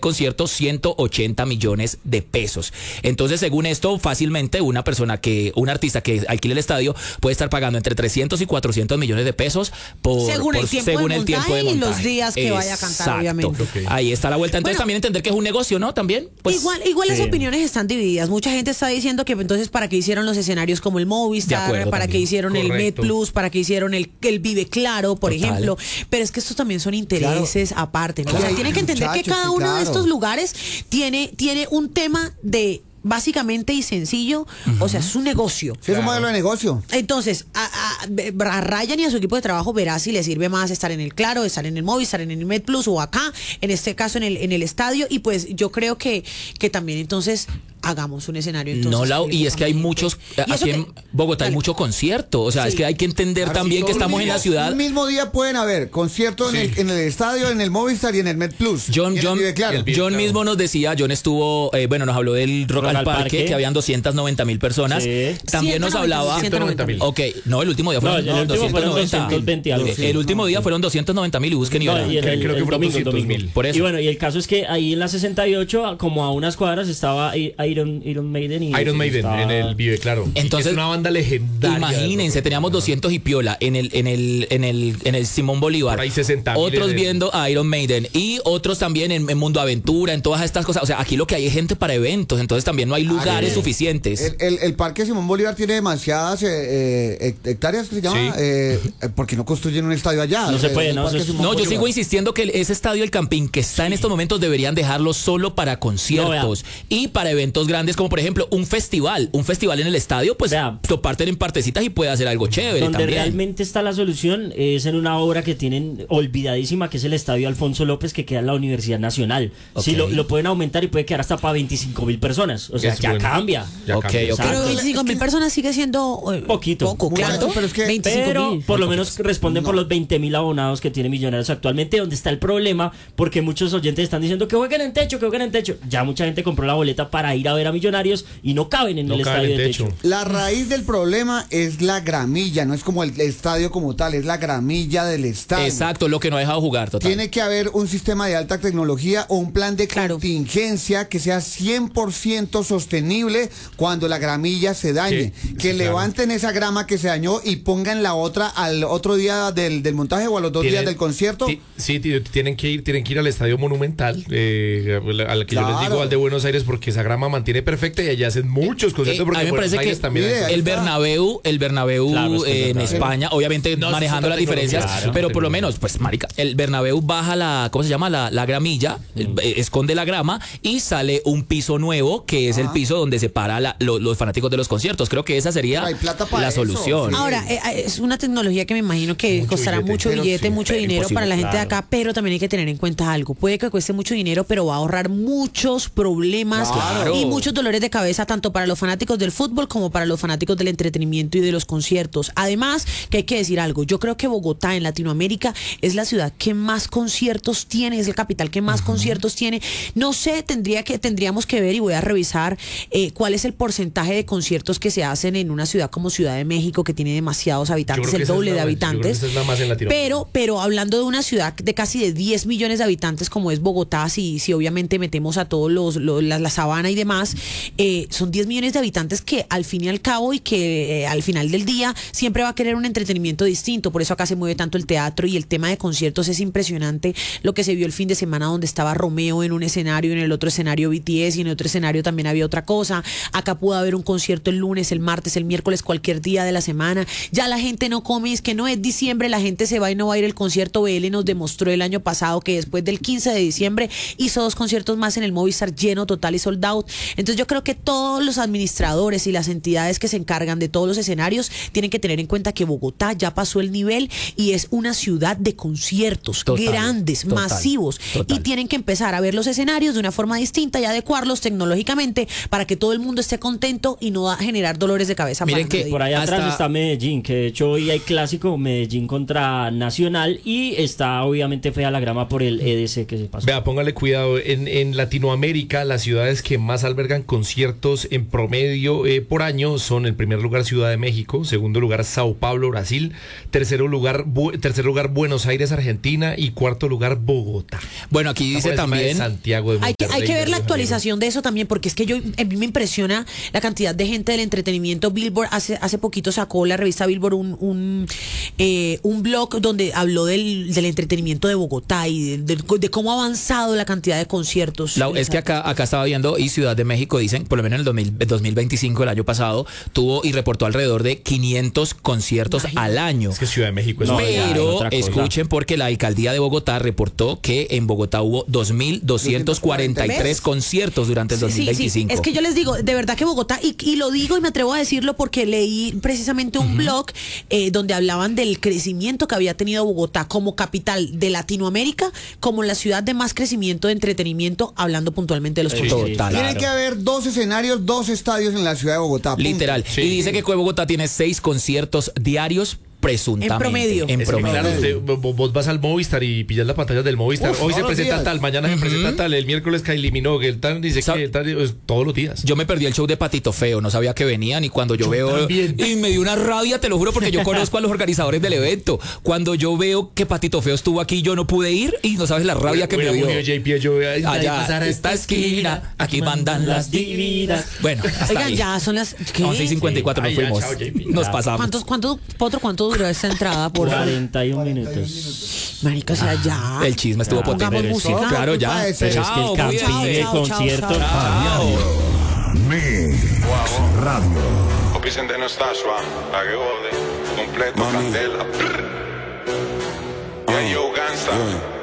concierto 180 millones de pesos. Entonces, según esto, fácilmente un artista que alquile el estadio puede estar pagando entre 300 y 400 millones de pesos según el tiempo de montaje y los días que vaya a cantar, obviamente. Ahí está la vuelta. Entonces, también entender que es un negocio, ¿no? También. Pues, igual las opiniones están divididas. Mucha gente está diciendo que entonces para qué hicieron los escenarios como el Movistar, para qué hicieron el MedPlus, para qué hicieron el Vive Claro, por ejemplo. Pero es que estos también son intereses aparte, ¿no? O sea, tienen que entender que cada uno de estos lugares tiene un tema de básicamente y sencillo, o sea, es un negocio. Sí, es un modelo de negocio. Entonces, a Ryan y a su equipo de trabajo verá si le sirve más estar en el Claro, estar en el Movistar, en el MedPlus o acá, en este caso en el estadio, y pues yo creo que también entonces hagamos un escenario. Entonces, no, Lau, y es que hay muchos, aquí en Bogotá hay mucho concierto, o sea, es que hay que entender también que estamos en la ciudad. Un mismo día pueden haber conciertos en el estadio, en el Movistar y en el MedPlus. John mismo nos decía, John estuvo, nos habló del Rock al Parque, que habían 290,000 personas. Sí. También nos hablaba... 190,000. Ok, no, el último día fueron 220 algo. El último día fueron 290,000 y busquen y verán. Creo que fueron 200,000. Por eso. Y bueno, y el caso es que ahí en la 68, como a unas cuadras, estaba Iron Maiden. En el Vive Claro. Entonces, es una banda legendaria. Imagínense, teníamos 200 y piola en el Simón Bolívar. Por ahí 60,000. Otros viendo a Iron Maiden y otros también en Mundo Aventura, en todas estas cosas. O sea, aquí lo que hay es gente para eventos, entonces también no hay lugares suficientes. El Parque Simón Bolívar tiene demasiadas hectáreas, que se llama. Sí. ¿Por qué no construyen un estadio allá? No se puede, yo sigo insistiendo que ese estadio El Campín que está en estos momentos deberían dejarlo solo para conciertos y para eventos grandes, como por ejemplo un festival en el estadio, pues lo parten en partecitas y puede hacer algo chévere. Donde también realmente está la solución es en una obra que tienen olvidadísima, que es el Estadio Alfonso López, que queda en la Universidad Nacional. Sí, lo pueden aumentar y puede quedar hasta para 25,000 personas. O sea, ya cambia. Pero 25,000 personas sigue siendo poco, claro. Pero por lo menos responden por los 20,000 abonados que tiene Millonarios actualmente, donde está el problema, porque muchos oyentes están diciendo que jueguen en techo. Ya mucha gente compró la boleta para ir a ver a Millonarios y no caben en el estadio de techo. La raíz del problema es la gramilla, no es como el estadio como tal, es la gramilla del estadio. Exacto, lo que no ha dejado jugar, total. Tiene que haber un sistema de alta tecnología o un plan de contingencia que sea 100% sostenible cuando la gramilla se dañe. Que levanten esa grama que se dañó y pongan la otra al otro día del montaje o a los 2 días del concierto. Sí, tienen que ir al Estadio Monumental, al que yo les digo, al de Buenos Aires, porque esa grama mantiene perfecta y allá hacen muchos conciertos, porque a mí me parece que también el Bernabéu en España, obviamente manejando las diferencias, pero por lo menos, pues marica, el Bernabéu baja la gramilla, esconde la grama y sale un piso nuevo, que es el piso donde se para los fanáticos de los conciertos. Creo que esa sería la solución. Ahora, es una tecnología que me imagino que costará mucho billete, mucho dinero para la gente de acá, pero también hay que tener en cuenta algo. Puede que cueste mucho dinero, pero va a ahorrar muchos problemas y muchos dolores de cabeza, tanto para los fanáticos del fútbol como para los fanáticos del entretenimiento y de los conciertos. Además, que hay que decir algo, yo creo que Bogotá en Latinoamérica es la ciudad que más conciertos tiene, es el capital que más conciertos tiene. No sé, tendríamos que ver y voy a revisar cuál es el porcentaje de conciertos que se hacen en una ciudad como Ciudad de México, que tiene demasiados habitantes, el doble de habitantes. Pero hablando de una ciudad de casi de 10 millones de habitantes como es Bogotá, si obviamente metemos a todos la sabana y demás, son 10 millones de habitantes que al fin y al cabo y que al final del día siempre va a querer un entretenimiento distinto. Por eso acá se mueve tanto el teatro y el tema de conciertos es impresionante. Lo que se vio el fin de semana, donde estaba Romeo en un escenario, en el otro escenario BTS y en el otro escenario también había otra cosa. Acá pudo haber un concierto el lunes, el martes, el miércoles, cualquier día de la semana. Ya la gente no come, es que no es diciembre, la gente se va y no va a ir al concierto. BL nos demostró el año pasado que después del 15 de diciembre hizo 2 conciertos más en el Movistar, lleno total y sold out. Entonces yo creo que todos los administradores y las entidades que se encargan de todos los escenarios tienen que tener en cuenta que Bogotá ya pasó el nivel y es una ciudad de conciertos grandes, masivos, y tienen que empezar a ver los escenarios de una forma distinta y adecuarlos tecnológicamente para que todo el mundo esté contento y no va a generar dolores de cabeza. Miren que por allá atrás está Medellín, que de hecho hoy hay clásico, Medellín contra Nacional, y está obviamente fea la grama por el EDC que se pasó. Vea, póngale cuidado, en Latinoamérica las ciudades que más han albergan conciertos en promedio por año son en primer lugar Ciudad de México, segundo lugar Sao Paulo, Brasil, tercer lugar Buenos Aires, Argentina y cuarto lugar Bogotá. Bueno, aquí dice también Santiago de Monterrey, hay que ver la actualización de eso también, porque es que a mí me impresiona la cantidad de gente del entretenimiento. Billboard hace poquito sacó la revista Billboard un blog donde habló del entretenimiento de Bogotá y de cómo ha avanzado la cantidad de conciertos. Es que acá estaba viendo, y Ciudad de México dicen, por lo menos en el 2025, el año pasado, tuvo y reportó alrededor de 500 conciertos al año. Es que Ciudad de México es pero escuchen, porque la alcaldía de Bogotá reportó que en Bogotá hubo 2.243 conciertos durante el 2025. Sí. Es que yo les digo, de verdad que Bogotá, y lo digo y me atrevo a decirlo porque leí precisamente un blog donde hablaban del crecimiento que había tenido Bogotá como capital de Latinoamérica, como la ciudad de más crecimiento de entretenimiento, hablando puntualmente de los total. Tiene que haber 2 escenarios, 2 estadios en la ciudad de Bogotá. Literal. Sí. Y dice que Bogotá tiene 6 conciertos diarios presuntamente. En promedio. Claro, vos vas al Movistar y pillas la pantalla del Movistar. Hoy se presenta tal, mañana se presenta tal, el miércoles que eliminó, que el tal dice que tal, todos los días. Yo me perdí el show de Patito Feo, no sabía que venían, y cuando yo veo también. Y me dio una rabia, te lo juro, porque yo conozco a los organizadores del evento. Cuando yo veo que Patito Feo estuvo aquí, yo no pude ir, y no sabes la rabia que me dio. Allá esta esquina, aquí mandan las divinas. Bueno, oigan, ya son las 11:54, nos fuimos. Nos pasamos. ¿Cuánto duró esa entrada? Por 41 minutos. Marica, o sea, ya. El chisme estuvo potente. Música. Claro, ya. Pero es que el camping de concierto. Radio. Vicente no está suave, pa' que jode, completo, candela. Y yo, Gansa.